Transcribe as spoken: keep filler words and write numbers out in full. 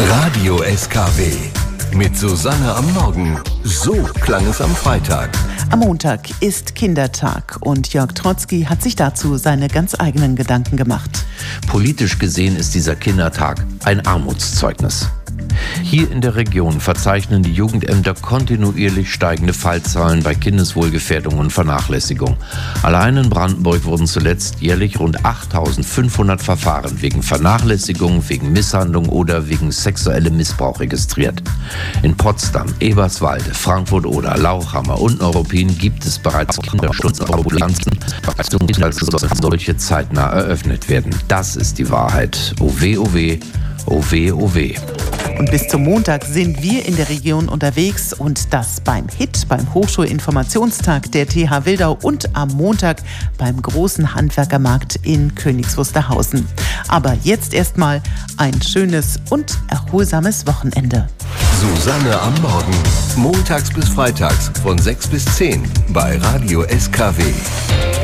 Radio S K W mit Susanne am Morgen. So klang es am Freitag. Am Montag ist Kindertag und Jörg Trotzki hat sich dazu seine ganz eigenen Gedanken gemacht. Politisch gesehen ist dieser Kindertag ein Armutszeugnis. Hier in der Region verzeichnen die Jugendämter kontinuierlich steigende Fallzahlen bei Kindeswohlgefährdung und Vernachlässigung. Allein in Brandenburg wurden zuletzt jährlich rund achttausendfünfhundert Verfahren wegen Vernachlässigung, wegen Misshandlung oder wegen sexuellem Missbrauch registriert. In Potsdam, Eberswalde, Frankfurt oder Lauchhammer und Neuruppin gibt es bereits Kinderschutzambulanzen, als solche zeitnah eröffnet werden. Das ist die Wahrheit. Oh weh, oh weh, oh weh, oh weh. Und bis zum Montag sind wir in der Region unterwegs und das beim Hit, beim Hochschulinformationstag der T H Wildau und am Montag beim großen Handwerkermarkt in Königs Wusterhausen. Aber jetzt erstmal ein schönes und erholsames Wochenende. Susanne am Morgen. Montags bis freitags von sechs bis zehn bei Radio S K W.